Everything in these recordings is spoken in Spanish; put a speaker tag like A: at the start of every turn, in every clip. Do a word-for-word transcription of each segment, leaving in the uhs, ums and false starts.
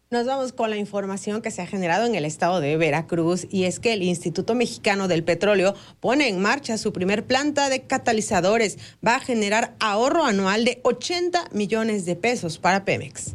A: Nos vamos con la información que se ha generado en el estado de Veracruz, y es que el Instituto Mexicano del Petróleo pone en marcha su primer planta de catalizadores. Va a generar ahorro anual de ochenta millones de pesos para Pemex.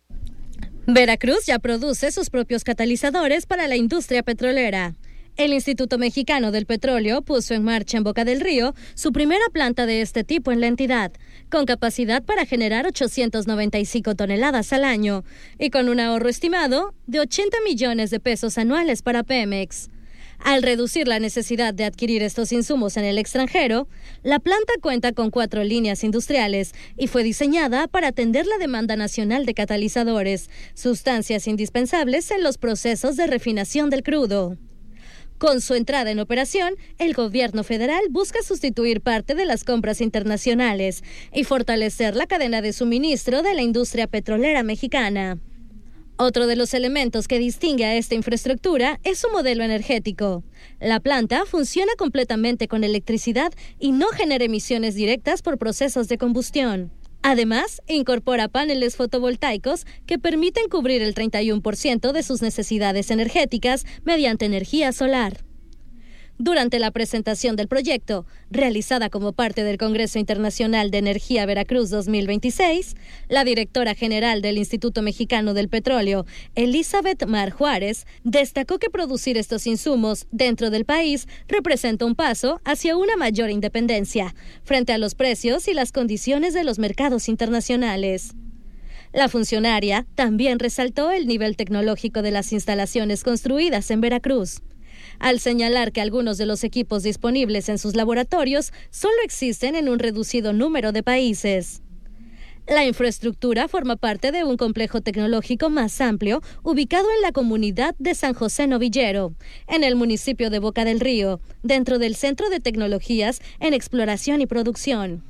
B: Veracruz ya produce sus propios catalizadores para la industria petrolera. El Instituto Mexicano del Petróleo puso en marcha en Boca del Río su primera planta de este tipo en la entidad, con capacidad para generar ochocientas noventa y cinco toneladas al año y con un ahorro estimado de ochenta millones de pesos anuales para Pemex. Al reducir la necesidad de adquirir estos insumos en el extranjero, la planta cuenta con cuatro líneas industriales y fue diseñada para atender la demanda nacional de catalizadores, sustancias indispensables en los procesos de refinación del crudo. Con su entrada en operación, el gobierno federal busca sustituir parte de las compras internacionales y fortalecer la cadena de suministro de la industria petrolera mexicana. Otro de los elementos que distingue a esta infraestructura es su modelo energético. La planta funciona completamente con electricidad y no genera emisiones directas por procesos de combustión. Además, incorpora paneles fotovoltaicos que permiten cubrir el treinta y uno por ciento de sus necesidades energéticas mediante energía solar. Durante la presentación del proyecto, realizada como parte del Congreso Internacional de Energía Veracruz dos mil veintiséis, la directora general del Instituto Mexicano del Petróleo, Elizabeth Mar Juárez, destacó que producir estos insumos dentro del país representa un paso hacia una mayor independencia frente a los precios y las condiciones de los mercados internacionales. La funcionaria también resaltó el nivel tecnológico de las instalaciones construidas en Veracruz, al señalar que algunos de los equipos disponibles en sus laboratorios solo existen en un reducido número de países. La infraestructura forma parte de un complejo tecnológico más amplio ubicado en la comunidad de San José Novillero, en el municipio de Boca del Río, dentro del Centro de Tecnologías en Exploración y Producción.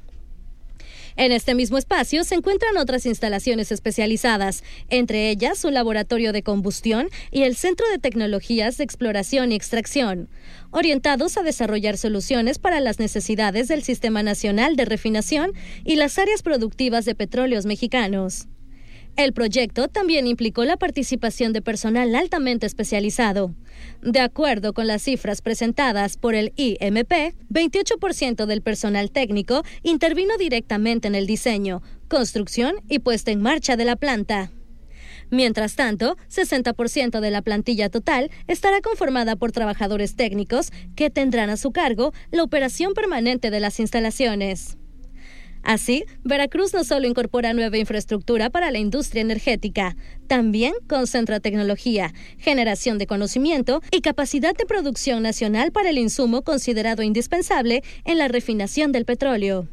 B: En este mismo espacio se encuentran otras instalaciones especializadas, entre ellas un laboratorio de combustión y el Centro de Tecnologías de Exploración y Extracción, orientados a desarrollar soluciones para las necesidades del Sistema Nacional de Refinación y las áreas productivas de petróleos mexicanos. El proyecto también implicó la participación de personal altamente especializado. De acuerdo con las cifras presentadas por el I M P, veintiocho por ciento del personal técnico intervino directamente en el diseño, construcción y puesta en marcha de la planta. Mientras tanto, sesenta por ciento de la plantilla total estará conformada por trabajadores técnicos que tendrán a su cargo la operación permanente de las instalaciones. Así, Veracruz no solo incorpora nueva infraestructura para la industria energética, también concentra tecnología, generación de conocimiento y capacidad de producción nacional para el insumo considerado indispensable en la refinación del petróleo.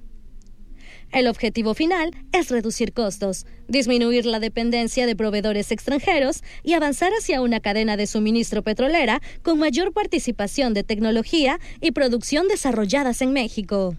B: El objetivo final es reducir costos, disminuir la dependencia de proveedores extranjeros y avanzar hacia una cadena de suministro petrolera con mayor participación de tecnología y producción desarrolladas en México.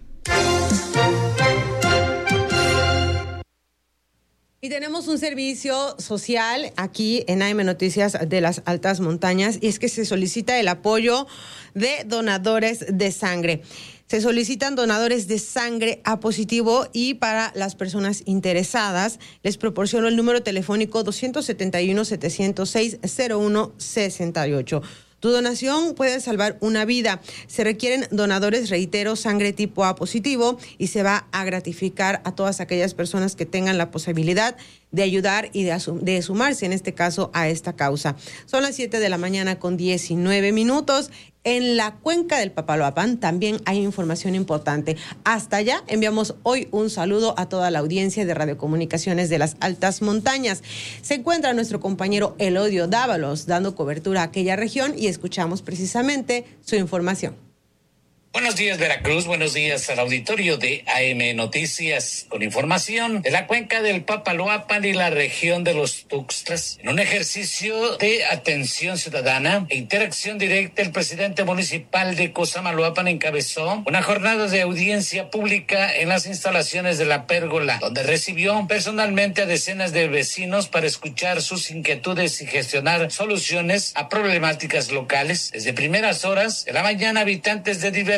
A: Y tenemos un servicio social aquí en A M Noticias de las Altas Montañas, y es que se solicita el apoyo de donadores de sangre. Se solicitan donadores de sangre A positivo, y para las personas interesadas les proporciono el número telefónico dos siete uno, siete cero seis, cero uno seis ocho. Tu donación puede salvar una vida. Se requieren donadores, reitero, sangre tipo A positivo, y se va a gratificar a todas aquellas personas que tengan la posibilidad de ayudar y de, asum- de sumarse, en este caso, a esta causa. Son las siete de la mañana con diecinueve minutos. En la cuenca del Papaloapan también hay información importante. Hasta allá enviamos hoy un saludo a toda la audiencia de Radiocomunicaciones de las Altas Montañas. Se encuentra nuestro compañero Elodio Dávalos dando cobertura a aquella región, y escuchamos precisamente su información.
C: Buenos días, Veracruz. Buenos días al auditorio de A M Noticias, con información de la cuenca del Papaloapan y la región de los Tuxtlas. En un ejercicio de atención ciudadana e interacción directa, el presidente municipal de Cosamaloapan encabezó una jornada de audiencia pública en las instalaciones de la Pérgola, donde recibió personalmente a decenas de vecinos para escuchar sus inquietudes y gestionar soluciones a problemáticas locales. Desde primeras horas de la mañana, habitantes de diversos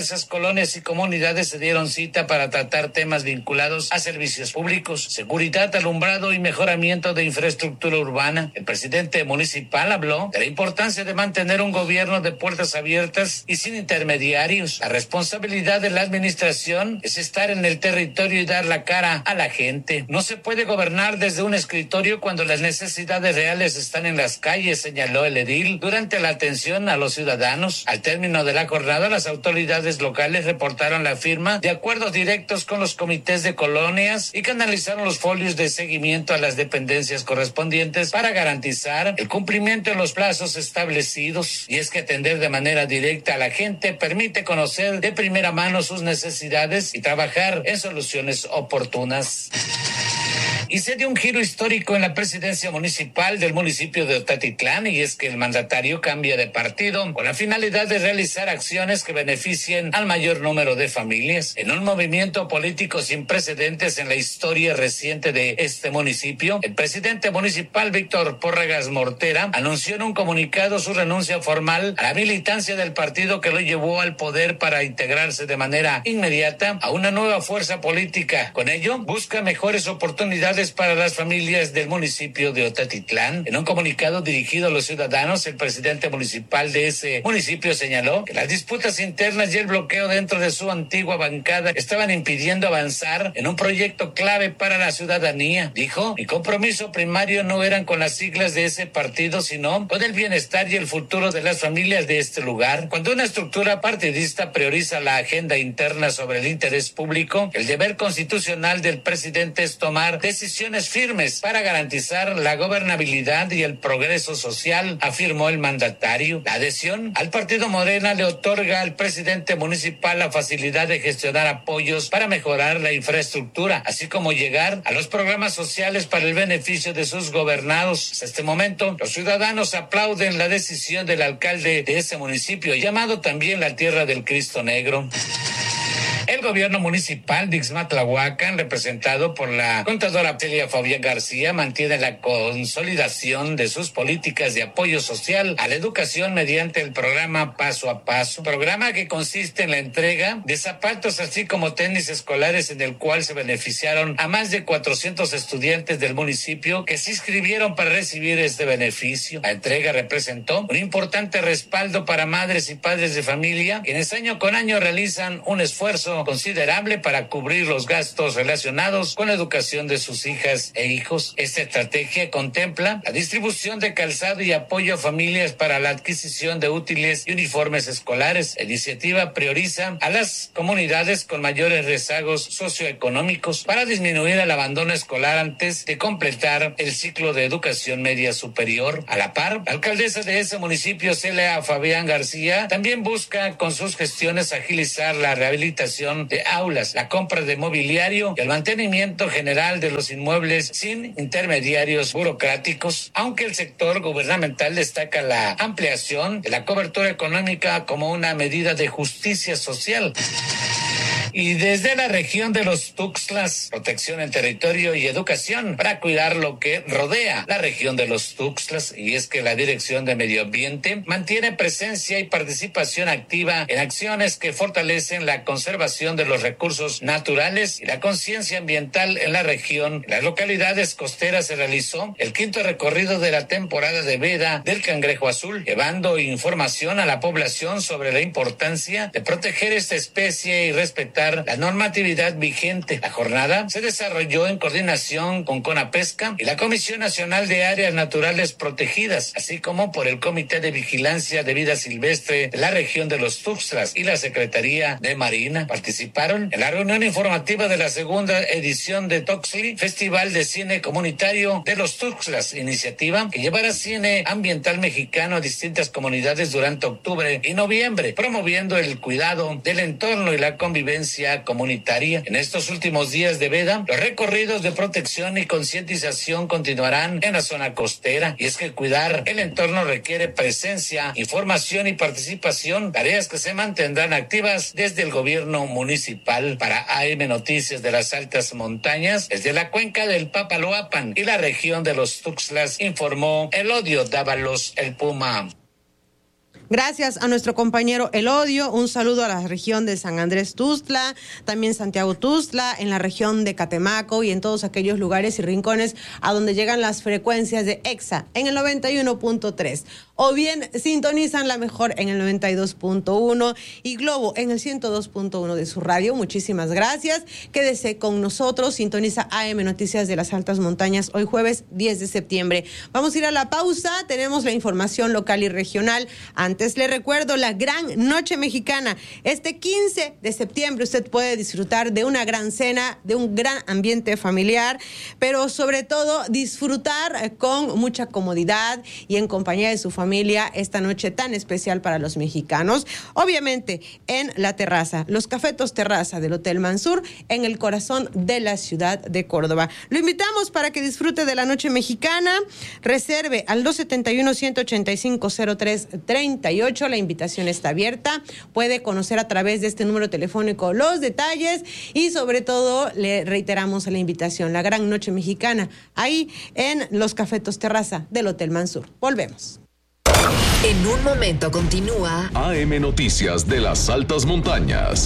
C: diversas colonias y comunidades se dieron cita para tratar temas vinculados a servicios públicos, seguridad, alumbrado y mejoramiento de infraestructura urbana. El presidente municipal habló de la importancia de mantener un gobierno de puertas abiertas y sin intermediarios. La responsabilidad de la administración es estar en el territorio y dar la cara a la gente. No se puede gobernar desde un escritorio cuando las necesidades reales están en las calles, señaló el edil durante la atención a los ciudadanos. Al término de la jornada, las autoridades locales reportaron la firma de acuerdos directos con los comités de colonias y canalizaron los folios de seguimiento a las dependencias correspondientes para garantizar el cumplimiento de los plazos establecidos. Y es que atender de manera directa a la gente permite conocer de primera mano sus necesidades y trabajar en soluciones oportunas. Y se dio un giro histórico en la presidencia municipal del municipio de Otatitlán, y es que el mandatario cambia de partido con la finalidad de realizar acciones que beneficien al mayor número de familias. En un movimiento político sin precedentes en la historia reciente de este municipio, el presidente municipal Víctor Pórregas Mortera anunció en un comunicado su renuncia formal a la militancia del partido que lo llevó al poder para integrarse de manera inmediata a una nueva fuerza política. Con ello, busca mejores oportunidades para las familias del municipio de Otatitlán. En un comunicado dirigido a los ciudadanos, el presidente municipal de ese municipio señaló que las disputas internas y el bloqueo dentro de su antigua bancada estaban impidiendo avanzar en un proyecto clave para la ciudadanía. Dijo: mi compromiso primario no eran con las siglas de ese partido, sino con el bienestar y el futuro de las familias de este lugar. Cuando una estructura partidista prioriza la agenda interna sobre el interés público, el deber constitucional del presidente es tomar decisiones firmes para garantizar la gobernabilidad y el progreso social, afirmó el mandatario. La adhesión al partido Morena le otorga al presidente municipal la facilidad de gestionar apoyos para mejorar la infraestructura, así como llegar a los programas sociales para el beneficio de sus gobernados. Hasta este momento, los ciudadanos aplauden la decisión del alcalde de ese municipio, llamado también la Tierra del Cristo Negro. El gobierno municipal de Ixmatlahuacan, representado por la contadora Celia Fabián García, mantiene la consolidación de sus políticas de apoyo social a la educación mediante el programa Paso a Paso, programa que consiste en la entrega de zapatos así como tenis escolares, en el cual se beneficiaron a más de cuatrocientos estudiantes del municipio que se inscribieron para recibir este beneficio. La entrega representó un importante respaldo para madres y padres de familia, quienes año con año realizan un esfuerzo considerable para cubrir los gastos relacionados con la educación de sus hijas e hijos. Esta estrategia contempla la distribución de calzado y apoyo a familias para la adquisición de útiles y uniformes escolares. La iniciativa prioriza a las comunidades con mayores rezagos socioeconómicos para disminuir el abandono escolar antes de completar el ciclo de educación media superior. A la par, la alcaldesa de ese municipio, Celia Fabián García, también busca con sus gestiones agilizar la rehabilitación de aulas, la compra de mobiliario y el mantenimiento general de los inmuebles sin intermediarios burocráticos, aunque el sector gubernamental destaca la ampliación de la cobertura económica como una medida de justicia social. Y desde la región de los Tuxtlas, protección en territorio y educación para cuidar lo que rodea la región de los Tuxtlas. Y es que la Dirección de Medio Ambiente mantiene presencia y participación activa en acciones que fortalecen la conservación de los recursos naturales y la conciencia ambiental en la región. En las localidades costeras se realizó el quinto recorrido de la temporada de veda del cangrejo azul, llevando información a la población sobre la importancia de proteger esta especie y respetar la normatividad vigente. La jornada se desarrolló en coordinación con CONAPESCA y la Comisión Nacional de Áreas Naturales Protegidas, así como por el Comité de Vigilancia de Vida Silvestre de la región de los Tuxtlas y la Secretaría de Marina. Participaron en la reunión informativa de la segunda edición de Toxli, Festival de Cine Comunitario de los Tuxtlas, iniciativa que llevará cine ambiental mexicano a distintas comunidades durante octubre y noviembre, promoviendo el cuidado del entorno y la convivencia comunitaria. En estos últimos días de veda, los recorridos de protección y concientización continuarán en la zona costera, y es que cuidar el entorno requiere presencia, información y participación, tareas que se mantendrán activas desde el gobierno municipal. Para A M Noticias de las Altas Montañas, desde la cuenca del Papaloapan y la región de los Tuxtlas, informó Elodio Dávalos, el Puma.
A: Gracias a nuestro compañero Elodio, un saludo a la región de San Andrés Tuxtla, también Santiago Tuxtla, en la región de Catemaco y en todos aquellos lugares y rincones a donde llegan las frecuencias de EXA en el noventa y uno punto tres. O bien sintonizan la mejor en el noventa y dos punto uno y Globo en el ciento dos punto uno de su radio. Muchísimas gracias. Quédese con nosotros. Sintoniza A M Noticias de las Altas Montañas hoy jueves diez de septiembre. Vamos a ir a la pausa. Tenemos la información local y regional. Antes le recuerdo la gran noche mexicana. Este quince de septiembre usted puede disfrutar de una gran cena, de un gran ambiente familiar, pero sobre todo disfrutar con mucha comodidad y en compañía de su familia. familia esta noche tan especial para los mexicanos, obviamente en la terraza, los Cafetos Terraza del Hotel Mansur, en el corazón de la ciudad de Córdoba. Lo invitamos para que disfrute de la noche mexicana. Reserve al dos siete uno, uno ocho cinco, cero tres tres ocho. La invitación está abierta. Puede conocer a través de este número telefónico los detalles y sobre todo le reiteramos la invitación, la gran noche mexicana, ahí en los Cafetos Terraza del Hotel Mansur. Volvemos.
D: En un momento continúa
E: A M Noticias de las Altas Montañas.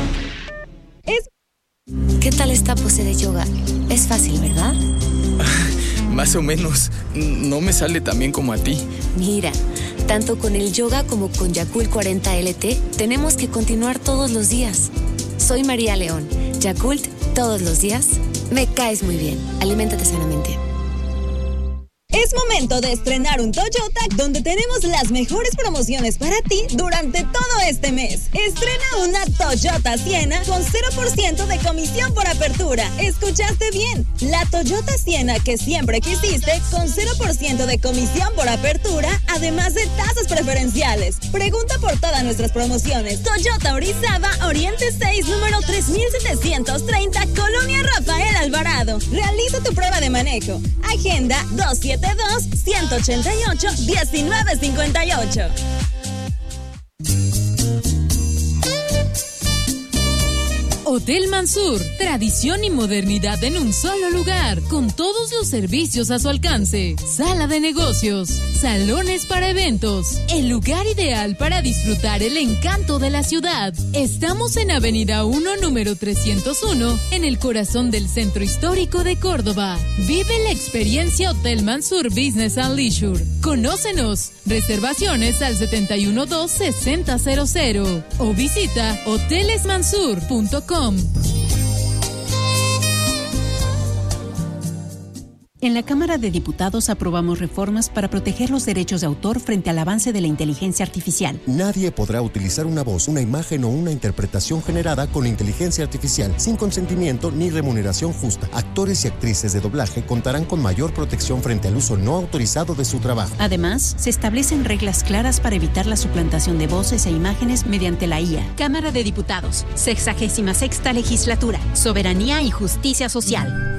F: Es...
G: ¿Qué tal esta pose de yoga? Es fácil, ¿verdad?
F: Más o menos. No me sale tan bien como a ti.
G: Mira, tanto con el yoga como con Yakult cuarenta L T, tenemos que continuar todos los días. Soy María León. Yakult, todos los días. Me caes muy bien. Aliméntate sanamente.
H: Es momento de estrenar un Toyota, donde tenemos las mejores promociones para ti durante todo este mes. Estrena una Toyota Siena con cero por ciento de comisión por apertura. ¿Escuchaste bien? La Toyota Siena que siempre quisiste, con cero por ciento de comisión por apertura, además de tasas preferenciales. Pregunta por todas nuestras promociones. Toyota Orizaba, Oriente seis, número tres mil setecientos treinta, Colonia Rafael Alvarado. Realiza tu prueba de manejo. Agenda dos siete dos, uno ocho ocho, uno nueve cinco ocho.
I: Hotel Mansur, tradición y modernidad en un solo lugar, con todos los servicios a su alcance. Sala de negocios, salones para eventos, el lugar ideal para disfrutar el encanto de la ciudad. Estamos en Avenida uno, número trescientos uno, en el corazón del centro histórico de Córdoba. Vive la experiencia Hotel Mansur Business and Leisure. Conócenos. Reservaciones al siete uno dos, seis cero cero cero o visita hoteles mansur punto com.
J: En la Cámara de Diputados aprobamos reformas para proteger los derechos de autor frente al avance de la inteligencia artificial.
K: Nadie podrá utilizar una voz, una imagen o una interpretación generada con inteligencia artificial sin consentimiento ni remuneración justa. Actores y actrices de doblaje contarán con mayor protección frente al uso no autorizado de su trabajo.
J: Además, se establecen reglas claras para evitar la suplantación de voces e imágenes mediante la I A. Cámara de Diputados, sexagésima sexta legislatura, soberanía y justicia social.